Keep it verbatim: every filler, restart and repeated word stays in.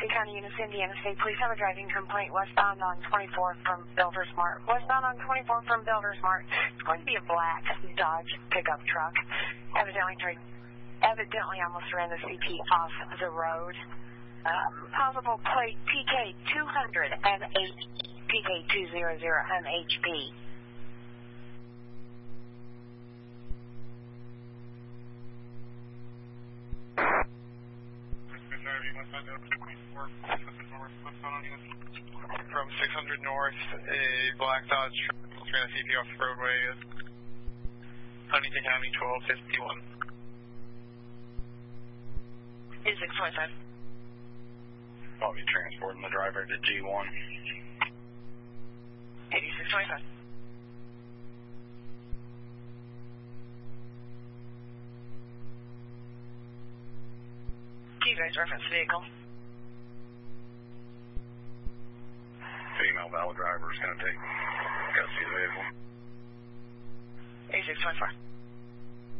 The County Units, Indiana State Police have a driving complaint westbound on twenty-four from Builders Mart. Westbound on twenty-four from Builders Mart. It's going to be a black Dodge pickup truck. Evidently, tried, evidently almost ran the C P off the road. Um, possible plate P K two hundred and eight P K two hundred M H P. From six hundred north, a black Dodge truck ran a C P off the roadway. Huntington County twelve fifty-one. eighty-six twenty-five. I'll be transporting the driver to G one. eighty-six twenty-five. Do you guys reference vehicle? Female valid driver is going to take custody of the vehicle. eighty-six twenty-four.